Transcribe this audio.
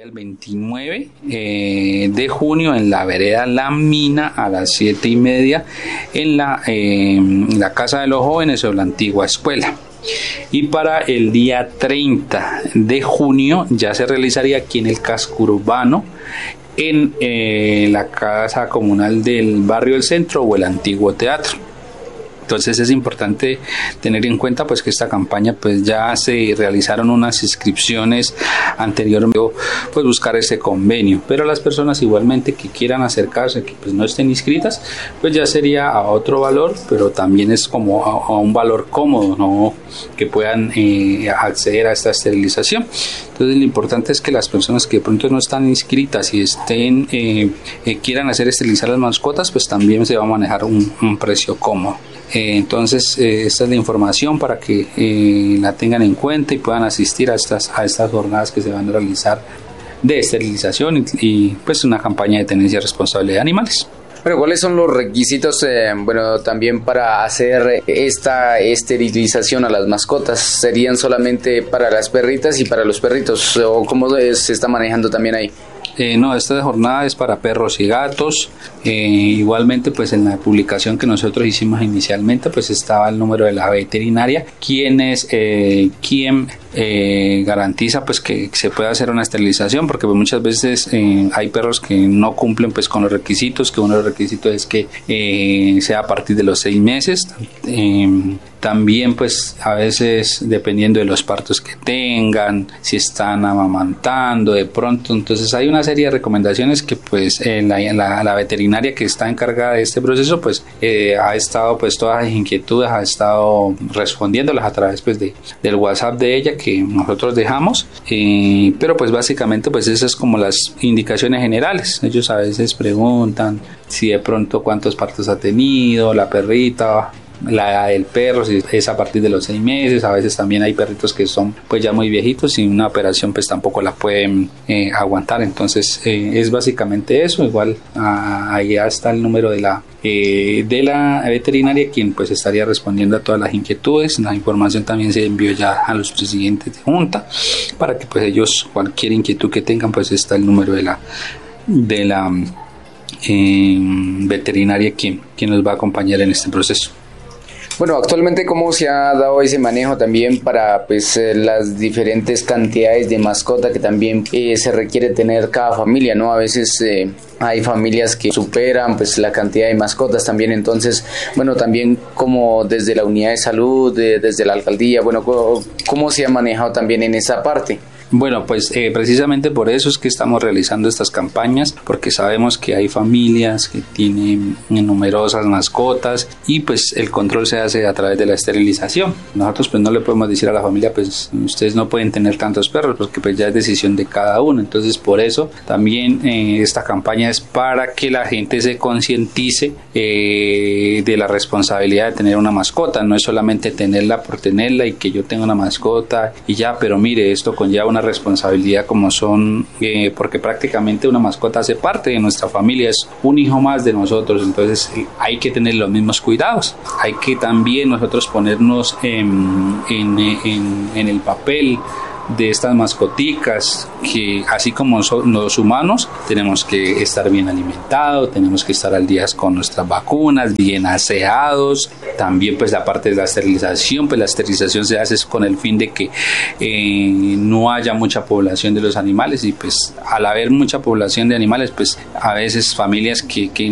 el 29 de junio en la vereda La Mina a las 7:30 en la Casa de los Jóvenes o la antigua escuela. Y para el día 30 de junio ya se realizaría aquí en el casco urbano en la casa comunal del barrio del Centro o el antiguo teatro. Entonces es importante tener en cuenta pues que esta campaña pues ya se realizaron unas inscripciones anteriormente, pues buscar ese convenio, pero las personas igualmente que quieran acercarse, que pues no estén inscritas, pues ya sería a otro valor, pero también es como a un valor cómodo, ¿no? Que puedan acceder a esta esterilización. Entonces lo importante es que las personas que de pronto no están inscritas y estén quieran hacer esterilizar las mascotas, pues también se va a manejar un precio cómodo. Entonces esta es la información para que la tengan en cuenta y puedan asistir a estas jornadas que se van a realizar de esterilización y pues una campaña de tenencia responsable de animales. Bueno, ¿cuáles son los requisitos también para hacer esta esterilización a las mascotas? ¿Serían solamente para las perritas y para los perritos? ¿O cómo se está manejando también ahí? No, esta jornada es para perros y gatos. Igualmente pues en la publicación que nosotros hicimos inicialmente pues estaba el número de la veterinaria quien garantiza pues que se pueda hacer una esterilización, porque pues muchas veces hay perros que no cumplen pues con los requisitos, que uno de los requisitos es que sea a partir de los 6 meses. También pues a veces dependiendo de los partos que tengan, si están amamantando de pronto, entonces hay una serie de recomendaciones que pues la veterinaria que está encargada de este proceso pues ha estado pues todas las inquietudes, ha estado respondiéndolas a través pues del WhatsApp de ella que nosotros dejamos, pero pues básicamente pues esas como las indicaciones generales. Ellos a veces preguntan si de pronto cuántos partos ha tenido la perrita, la edad del perro, si es a partir de los 6 meses. A veces también hay perritos que son pues ya muy viejitos y una operación pues tampoco la pueden aguantar. Entonces es básicamente eso. Igual ahí está el número de la veterinaria quien pues estaría respondiendo a todas las inquietudes. La información también se envió ya a los presidentes de junta para que pues ellos cualquier inquietud que tengan pues está el número de la veterinaria quien nos va a acompañar en este proceso. Bueno, actualmente ¿cómo se ha dado ese manejo también para pues las diferentes cantidades de mascota que también se requiere tener cada familia, ¿no? A veces hay familias que superan pues la cantidad de mascotas también, entonces, bueno, también como desde la unidad de salud, desde la alcaldía, bueno, ¿cómo se ha manejado también en esa parte? Bueno, pues precisamente por eso es que estamos realizando estas campañas, porque sabemos que hay familias que tienen numerosas mascotas y pues el control se hace a través de la esterilización. Nosotros pues no le podemos decir a la familia pues ustedes no pueden tener tantos perros porque pues ya es decisión de cada uno. Entonces por eso también esta campaña es para que la gente se concientice de la responsabilidad de tener una mascota. No es solamente tenerla por tenerla y que yo tenga una mascota y ya, pero mire, esto conlleva una responsabilidad como son porque prácticamente una mascota hace parte de nuestra familia, es un hijo más de nosotros. Entonces hay que tener los mismos cuidados, hay que también nosotros ponernos en el papel de estas mascoticas, que así como los humanos tenemos que estar bien alimentados, tenemos que estar al día con nuestras vacunas, bien aseados. También pues la parte de la esterilización, pues la esterilización se hace con el fin de que no haya mucha población de los animales y pues al haber mucha población de animales pues a veces familias que